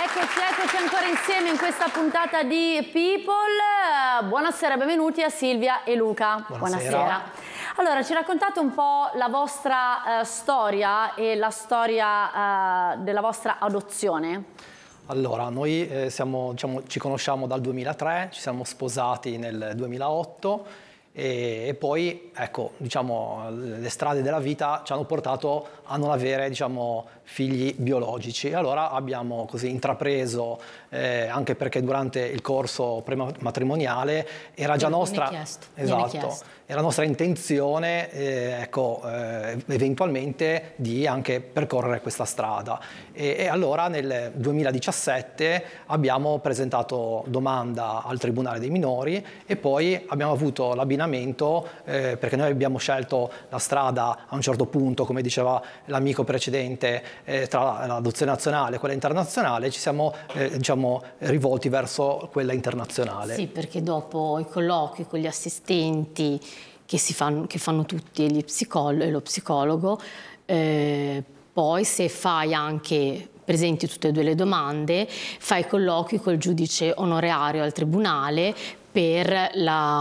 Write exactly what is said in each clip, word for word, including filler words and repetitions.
Eccoci, eccoci ancora insieme in questa puntata di People. Buonasera, benvenuti a Silvia e Luca. Buonasera. Buonasera. Allora, ci raccontate un po' la vostra uh, storia e la storia uh, della vostra adozione? Allora, noi eh, siamo, diciamo, ci conosciamo dal duemilatré, ci siamo sposati nel duemilaotto e, e poi, ecco, diciamo, le strade della vita ci hanno portato a non avere, diciamo, figli biologici. Allora abbiamo così intrapreso, eh, anche perché durante il corso prematrimoniale era già nostra, chiesto, esatto, era nostra intenzione, eh, ecco, eh, eventualmente di anche percorrere questa strada. E, e allora nel duemiladiciassette abbiamo presentato domanda al Tribunale dei minori e poi abbiamo avuto l'abbinamento, eh, perché noi abbiamo scelto la strada a un certo punto, come diceva l'amico precedente, eh, tra l'adozione nazionale e quella internazionale, ci siamo eh, diciamo, rivolti verso quella internazionale. Sì, perché dopo i colloqui con gli assistenti che, si fanno, che fanno tutti gli psicolo- e lo psicologo, eh, poi se fai anche presenti tutte e due le domande, fai colloqui col giudice onorario al tribunale per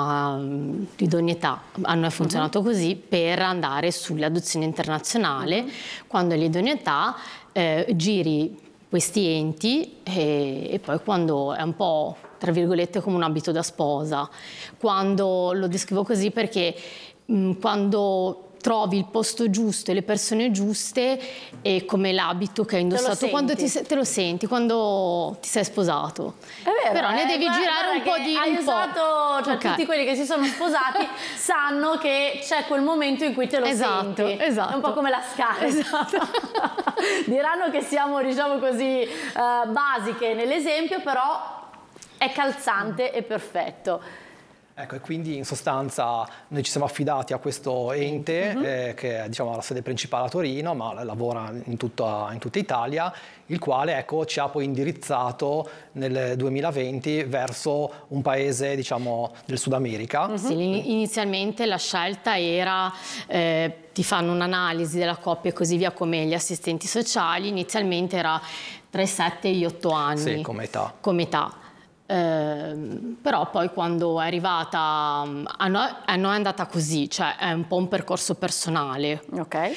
l'idoneità, a noi è funzionato uh-huh. così, per andare sull'adozione internazionale. Uh-huh. Quando è l'idoneità eh, giri questi enti e, e poi quando è un po', tra virgolette, come un abito da sposa. Quando lo descrivo così perché mh, quando trovi il posto giusto e le persone giuste è come l'abito che hai indossato quando ti, te lo senti, quando ti sei sposato. È vero, però ne eh, devi guarda, girare un guarda po' di hai un usato, po'. cioè Okay. tutti quelli che si sono sposati sanno che c'è quel momento in cui te lo esatto, senti. Esatto. È un po' come la scala. Esatto. Diranno che siamo, diciamo così, uh, basiche nell'esempio, però è calzante e perfetto. Ecco, e quindi in sostanza noi ci siamo affidati a questo ente uh-huh. eh, che è, diciamo, la sede principale a Torino, ma lavora in tutta, in tutta Italia, il quale, ecco, ci ha poi indirizzato nel duemilaventi verso un paese, diciamo, del Sud America. Uh-huh. Sì, inizialmente la scelta era eh, ti fanno un'analisi della coppia e così via, come gli assistenti sociali. Inizialmente era tra i sette e gli otto anni. Sì, come età. Come età. Eh, però poi quando è arrivata a noi, a noi è andata così, cioè è un po' un percorso personale. Ok.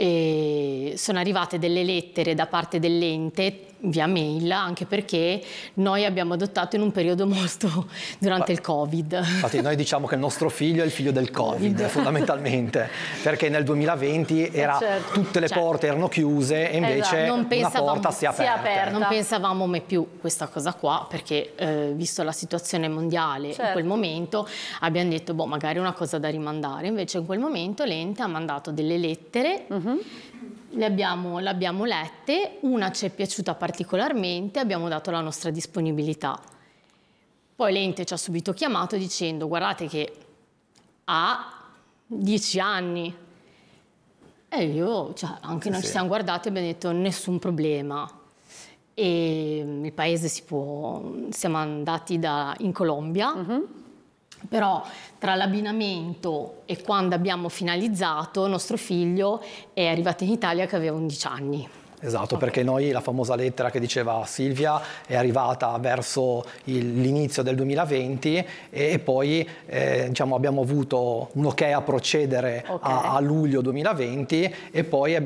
E sono arrivate delle lettere da parte dell'ente via mail, anche perché noi abbiamo adottato in un periodo molto durante Ma, il Covid. Infatti noi diciamo che il nostro figlio è il figlio del Covid, Covid. fondamentalmente, perché nel duemilaventi era, certo. tutte le certo. porte erano chiuse e invece esatto. una porta si è aperta. aperta. Non pensavamo mai più questa cosa qua, perché eh, visto la situazione mondiale certo. in quel momento abbiamo detto boh, magari una cosa da rimandare. Invece in quel momento l'ente ha mandato delle lettere. Uh-huh. Le abbiamo, le abbiamo lette, una ci è piaciuta particolarmente, abbiamo dato la nostra disponibilità. Poi l'ente ci ha subito chiamato dicendo guardate che ha dieci anni. E io, cioè, anche sì, noi sì. ci siamo guardati e abbiamo detto nessun problema. E il paese si può, siamo andati da, in Colombia. Uh-huh. Però tra l'abbinamento e quando abbiamo finalizzato, nostro figlio è arrivato in Italia che aveva undici anni. Esatto, okay. perché noi la famosa lettera che diceva Silvia è arrivata verso il, l'inizio del duemilaventi e, e poi eh, diciamo, abbiamo avuto un ok a procedere okay. a, a luglio duemilaventi e poi abbiamo